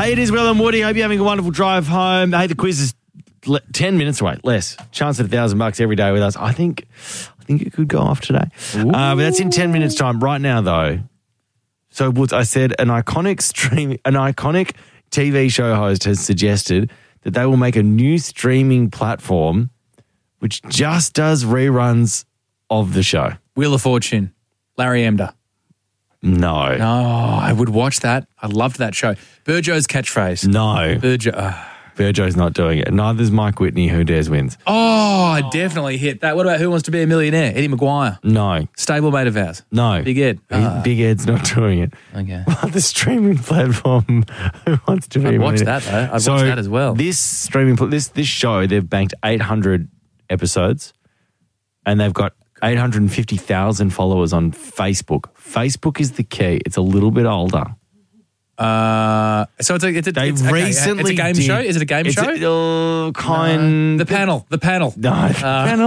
Hey, it is Will and Woody. Hope you're having a wonderful drive home. Hey, the quiz is 10 minutes away, less. Chance at $1,000 every day with us. I think it could go off today. But that's in 10 minutes' time. Right now, though. So what I said, an iconic TV show host has suggested that they will make a new streaming platform which just does reruns of the show. Wheel of Fortune, Larry Emder. No. Oh, I would watch that. I loved that show. Burjo's catchphrase. No. Burjo. Virgo's not doing it. Neither's Mike Whitney, Who Dares Wins. Oh, I definitely hit that. What about Who Wants to Be a Millionaire? Eddie Maguire. No. Stablemate of ours. No. Big Ed. Big Ed's not doing it. Okay. Well, the streaming platform Who Wants to Be a I'd watch Millionaire. that, though. I'd watch that as well. This streaming, this show, they've banked 800 episodes and they've got 850,000 followers on Facebook. Facebook is the key. It's a little bit older. So it's a game show? Is it a game show? The panel. No, panel.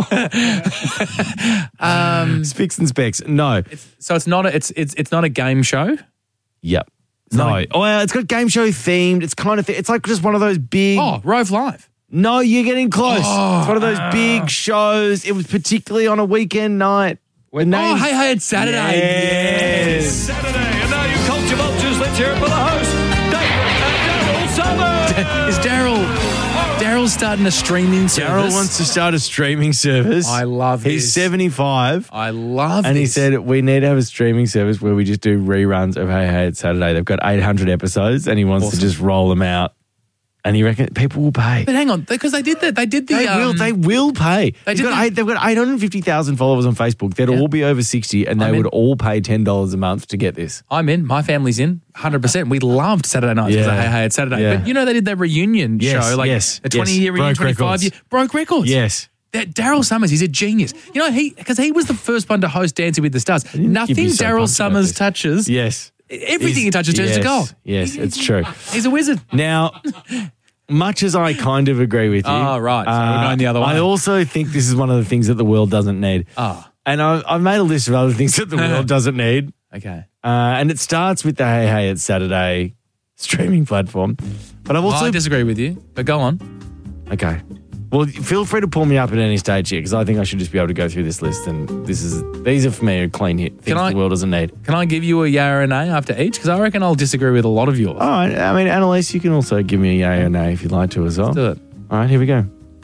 Spicks and Specs. No. It's not a game show? Yep. No. It's got game show themed. It's kind of it's like just one of those big. Oh, Rove Live. No, you're getting close. It's one of those big shows. It was particularly on a weekend night. Hey, it's Saturday. Yes. Saturday, and now you culture vultures, let's hear it for the host, Daryl Summers. Is Daryl's starting a streaming service? Daryl wants to start a streaming service. I love this. He's 75. I love And this. he said, we need to have a streaming service where we just do reruns of Hey, It's Saturday. They've got 800 episodes and he wants to just roll them out. And he reckons people will pay. But hang on, because they did that. They did the. They will pay. They've got 850,000 followers on Facebook. They'd all be over 60 and they would all pay $10 a month to get this. I'm in. My family's in. 100%. We loved Saturday nights because Hey, It's Saturday. Yeah. But you know they did their reunion show, like a 20-year reunion, 25 year. Broke records. Yes. Daryl Summers, he's a genius. You know, because he was the first one to host Dancing with the Stars. Nothing Daryl Summers touches. Yes. Everything he touches turns to gold. Yes, it's true. He's a wizard. Now, much as I kind of agree with you. Oh, right. So we're going the other way. I also think this is one of the things that the world doesn't need. Oh. And I've made a list of other things that the world doesn't need. Okay. And it starts with the Hey, It's Saturday streaming platform. But I've also... I disagree with you, but go on. Okay. Well, feel free to pull me up at any stage here because I think I should just be able to go through this list and these are for me a clean hit. Things the world doesn't need. Can I give you a yay or a nay after each? Because I reckon I'll disagree with a lot of yours. All right. I mean, Annalise, you can also give me a yay or nay if you'd like to as well. Let's do it. All right, here we go.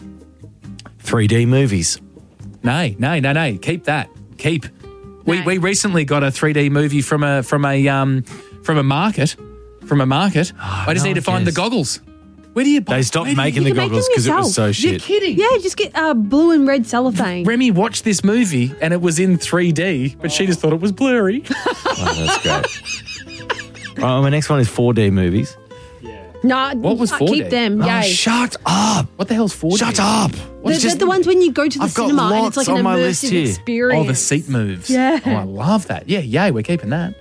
3D movies. Nay. Keep that. Keep. We recently got a 3D movie from a market. I just need to find the goggles. Where do you buy? They stopped making the goggles because it was so shit. You're kidding. Yeah, just get blue and red cellophane. Remy watched this movie and it was in 3D, but she just thought it was blurry. Oh, that's great. My next one is 4D movies. No, what was 4D? Keep them. Oh, Yay. shut up. What the hell's 4D? Shut up. They're the ones when you go to the I've got cinema and it's lots like an on my list immersive here. experience. Oh, the seat moves. Yeah. Oh, I love that. Yeah, yay, we're keeping that.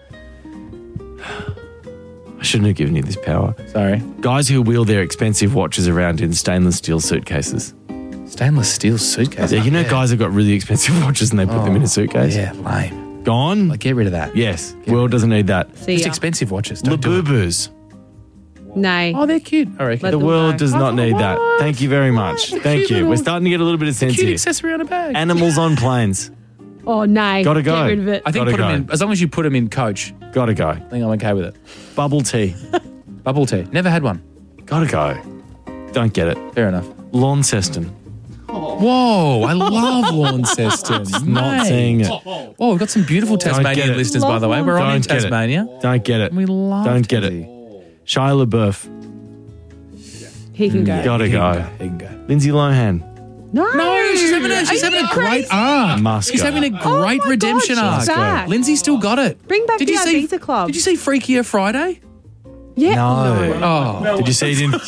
I shouldn't have given you this power. Sorry. Guys who wheel their expensive watches around in stainless steel suitcases. Stainless steel suitcase. Yeah, you know guys have got really expensive watches and they put them in a suitcase? Yeah, lame. Gone? Like, get rid of that. Yes. World doesn't need that. See Just ya. expensive watches. Don't do it. Labubus. Nay. Oh, they're cute. I reckon. Let The them world go. does not need that. Thank you very much. Thank you. We're starting to get a little bit of sense Cute here. accessory on a bag. Animals on planes. Oh, nay. Gotta go. Get rid of it. I think Gotta put them go. in, as long as you put them in coach, Gotta go. I think I'm okay with it. Bubble tea. Bubble tea. Never had one. Gotta go. Don't get it. Fair enough. Launceston. Whoa, I love Launceston. Not seeing it. Whoa, we've got some beautiful get Tasmanian it. listeners, by the way. We're on in Don't get it. Tasmania. Don't get it. We love Don't get it. Tassie. Shia LaBeouf. He can go. Gotta go. He can go. Lindsay Lohan. No. She's having a great arc. Must She's go. having a Oh great my redemption God, arc. she's back. Lindsay still got it. Bring back the Ibiza Club. Did you see Freakier Friday? Yeah. No. Oh, Did you see it in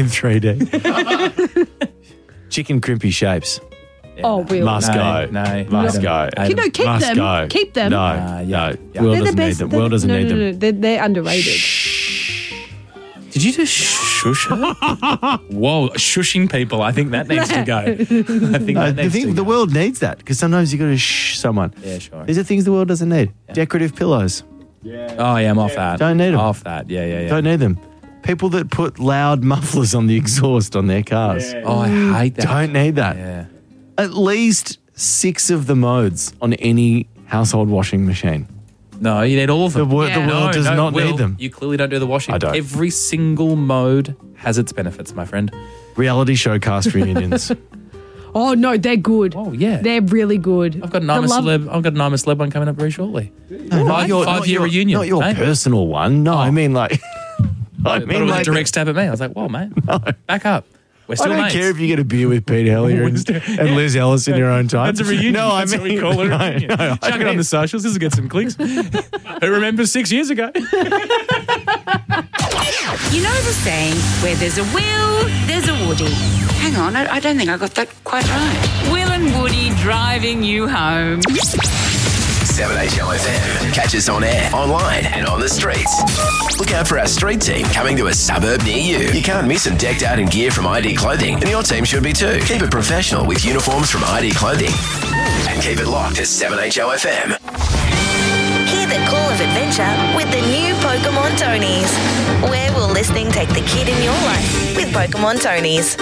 3D? Chicken crimpy shapes. Oh, Will. Must go. No. Must go. You know, keep Must them. go. Keep them. No. yeah. No. Will They're the doesn't need best. them. Will doesn't need them. No. They're underrated. Did you just shush her? Whoa, shushing people. I think that needs to go. I think that needs to go. The world needs that because sometimes you got to shh someone. Yeah, sure. These are things the world doesn't need. Decorative pillows. Oh, yeah, I'm off that. Don't need 'em. Off that. Yeah. Don't need them. People that put loud mufflers on the exhaust on their cars. Oh, I hate that. Don't need that. Yeah. At least 6 of the modes on any household washing machine. No, you need all of them. The world does not Will, need them. You clearly don't do the washing. I don't. Every single mode has its benefits, my friend. Reality show cast reunions. Oh, no, they're good. Oh, yeah. They're really good. I've got an I'm a Celeb one coming up very shortly. Five-year reunion. Not your mate. personal one. No, I mean like... I mean, it was a direct stab at me. I was like, whoa, mate. Back up. We're I still don't mates. care if you get a beer with Pete Hellier and Liz Ellis in your own time. That's a reunion. No, I That's mean... what we call it. A reunion. Chuck it on the socials. This will get some clicks. Who remembers 6 years ago? You know the saying, where there's a Will, there's a Woody. Hang on, I don't think I got that quite right. Will and Woody driving you home. 7HLFM. Catch us on air, online and on the streets. Look out for our street team coming to a suburb near you. You can't miss them decked out in gear from ID Clothing, and your team should be too. Keep it professional with uniforms from ID Clothing. And keep it locked to 7HLFM. Hear the call of adventure with the new Pokemon Tonies. Where will listening take the kid in your life with Pokemon Tonies?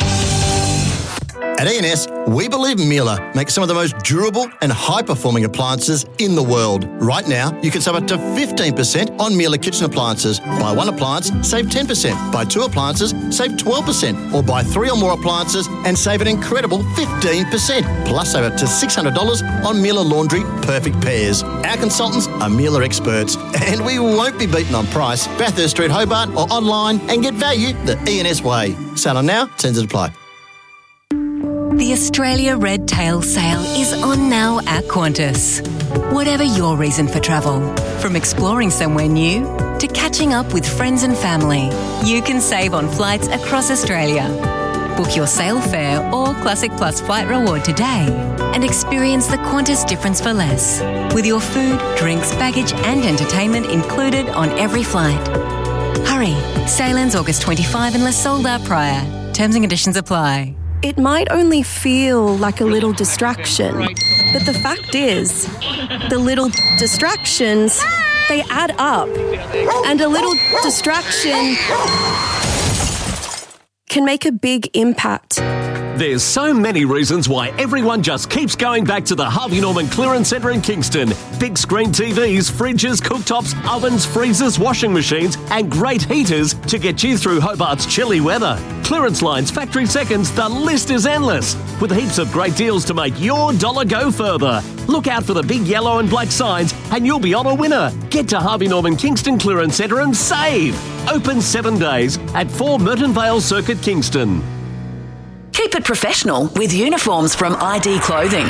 At E&S, we believe Miele makes some of the most durable and high-performing appliances in the world. Right now, you can save up to 15% on Miele kitchen appliances. Buy 1 appliance, save 10%. Buy 2 appliances, save 12%. Or buy 3 or more appliances and save an incredible 15%. Plus, save up to $600 on Miele Laundry Perfect Pairs. Our consultants are Miele experts, and we won't be beaten on price. Bathurst Street, Hobart, or online, and get value the E&S way. Sale on now, terms apply. The Australia Red Tail Sale is on now at Qantas. Whatever your reason for travel, from exploring somewhere new to catching up with friends and family, you can save on flights across Australia. Book your sale fare or Classic Plus flight reward today and experience the Qantas difference for less, with your food, drinks, baggage and entertainment included on every flight. Hurry, sale ends August 25 unless sold out prior. Terms and conditions apply. It might only feel like a little distraction, but the fact is, the little distractions, they add up. And a little distraction can make a big impact. There's so many reasons why everyone just keeps going back to the Harvey Norman Clearance Centre in Kingston. Big screen TVs, fridges, cooktops, ovens, freezers, washing machines and great heaters to get you through Hobart's chilly weather. Clearance lines, factory seconds, the list is endless. With heaps of great deals to make your dollar go further. Look out for the big yellow and black signs and you'll be on a winner. Get to Harvey Norman Kingston Clearance Centre and save. Open 7 days at 4 Merton Vale Circuit, Kingston. Keep it professional with uniforms from ID Clothing.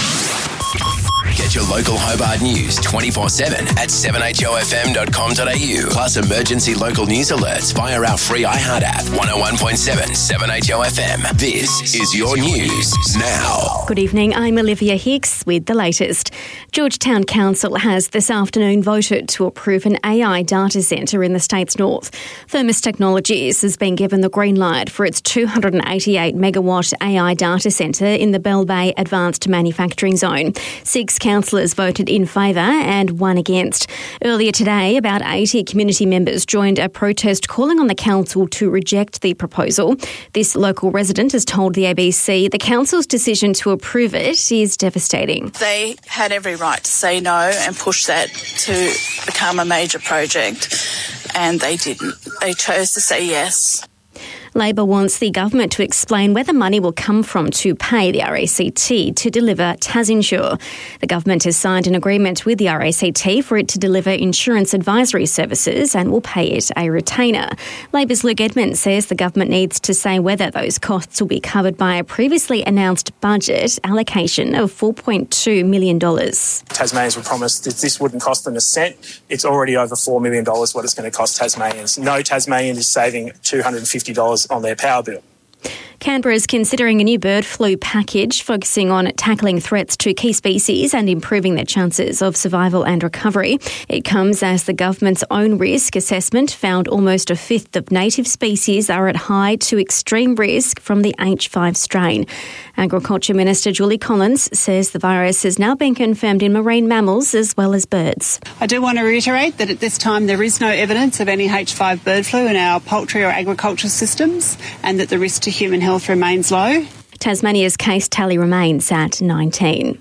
Get your local Hobart news 24/7 at 7HOFM.com.au. Plus emergency local news alerts via our free iHeart app. 101.7 7HOFM. This is your news now. Good evening, I'm Olivia Hicks with the latest. Georgetown Council has this afternoon voted to approve an AI data centre in the state's north. Thermos Technologies has been given the green light for its 288 megawatt AI data centre in the Bell Bay Advanced Manufacturing Zone. 6 councillors voted in favour and 1 against. Earlier today, about 80 community members joined a protest calling on the council to reject the proposal. This local resident has told the ABC the council's decision to approve it is devastating. They had every right to say no and push that to become a major project, and they didn't. They chose to say yes. Labor wants the government to explain where the money will come from to pay the RACT to deliver TasInsure. The government has signed an agreement with the RACT for it to deliver insurance advisory services and will pay it a retainer. Labor's Luke Edmonds says the government needs to say whether those costs will be covered by a previously announced budget allocation of $4.2 million. Tasmanians were promised that this wouldn't cost them a cent. It's already over $4 million what it's going to cost Tasmanians. No Tasmanian is saving $250 on their power bill. Canberra is considering a new bird flu package focusing on tackling threats to key species and improving their chances of survival and recovery. It comes as the government's own risk assessment found almost a fifth of native species are at high to extreme risk from the H5 strain. Agriculture Minister Julie Collins says the virus has now been confirmed in marine mammals as well as birds. I do want to reiterate that at this time there is no evidence of any H5 bird flu in our poultry or agriculture systems and that the risk to human health remains low. Tasmania's case tally remains at 19.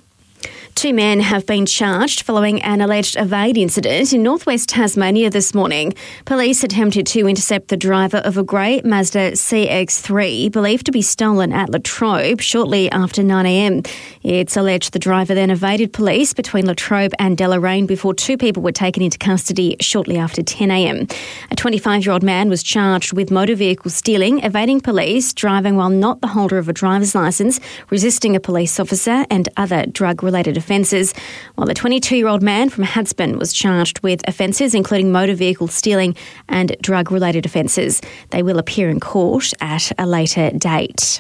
2 men have been charged following an alleged evade incident in northwest Tasmania this morning. Police attempted to intercept the driver of a grey Mazda CX-3 believed to be stolen at Latrobe shortly after 9am. It's alleged the driver then evaded police between Latrobe and Deloraine before 2 people were taken into custody shortly after 10am. A 25-year-old man was charged with motor vehicle stealing, evading police, driving while not the holder of a driver's licence, resisting a police officer and other drug-related offences, while the 22-year-old man from Hadspen was charged with offences including motor vehicle stealing and drug-related offences. They will appear in court at a later date.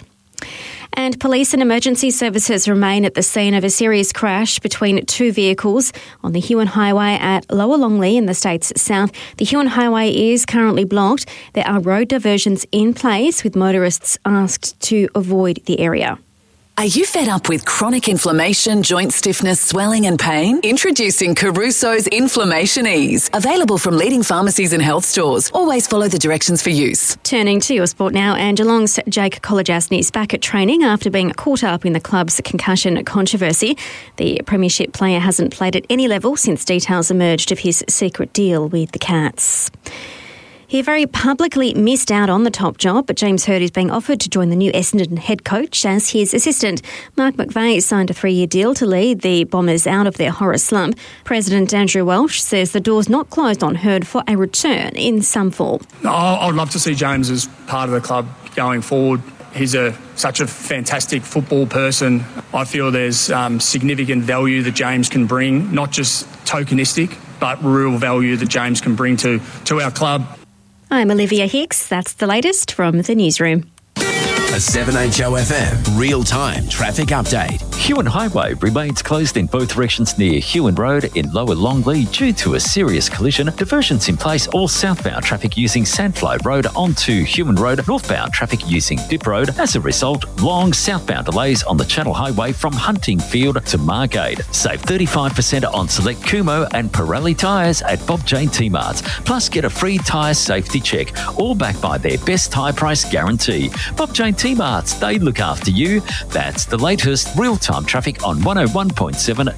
And police and emergency services remain at the scene of a serious crash between 2 vehicles on the Huon Highway at Lower Longley in the state's south. The Huon Highway is currently blocked. There are road diversions in place with motorists asked to avoid the area. Are you fed up with chronic inflammation, joint stiffness, swelling and pain? Introducing Caruso's Inflammation Ease. Available from leading pharmacies and health stores. Always follow the directions for use. Turning to your sport now, and Geelong's Jake Kolodjasny is back at training after being caught up in the club's concussion controversy. The Premiership player hasn't played at any level since details emerged of his secret deal with the Cats. He very publicly missed out on the top job, but James Hird is being offered to join the new Essendon head coach as his assistant. Mark McVeigh signed a 3-year deal to lead the Bombers out of their horror slump. President Andrew Welsh says the door's not closed on Hird for a return in some form. I'd love to see James as part of the club going forward. He's such a fantastic football person. I feel there's significant value that James can bring, not just tokenistic, but real value that James can bring to our club. I'm Olivia Hicks. That's the latest from the newsroom. A 7HOFM real-time traffic update. Huon Highway remains closed in both directions near Huon Road in Lower Longley due to a serious collision. Diversions in place, all southbound traffic using Sandfly Road onto Huon Road, northbound traffic using Dip Road. As a result, long southbound delays on the Channel Highway from Huntingfield to Margate. Save 35% on select Kumo and Pirelli tyres at Bob Jane T-Marts. Plus, get a free tyre safety check, all backed by their best tyre price guarantee. Bob Jane T-Marts, they look after you. That's the latest real-time traffic on 101.7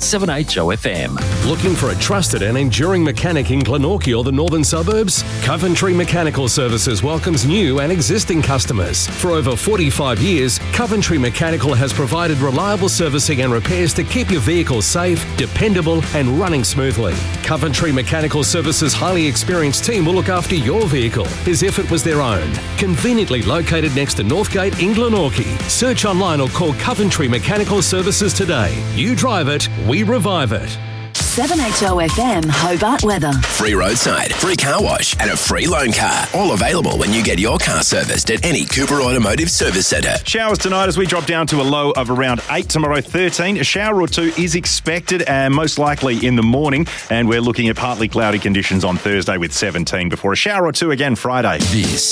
7HOFM. Looking for a trusted and enduring mechanic in Glenorchy or the northern suburbs? Coventry Mechanical Services welcomes new and existing customers. For over 45 years, Coventry Mechanical has provided reliable servicing and repairs to keep your vehicle safe, dependable and running smoothly. Coventry Mechanical Services' highly experienced team will look after your vehicle as if it was their own. Conveniently located next to Northgate in Glenorchy. Search online or call Coventry Mechanical Services today. You drive it, we revive it. 7HOFM Hobart weather. Free roadside, free car wash and a free loan car. All available when you get your car serviced at any Cooper Automotive Service Centre. Showers tonight as we drop down to a low of around 8. Tomorrow 13. A shower or 2 is expected and most likely in the morning. And we're looking at partly cloudy conditions on Thursday with 17 before a shower or 2 again Friday. This